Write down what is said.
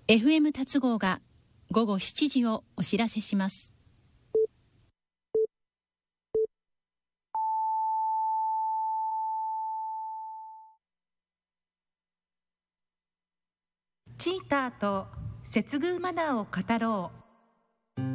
FM 達合が午後7時をお知らせします。 チーターと接遇マナーを語ろう。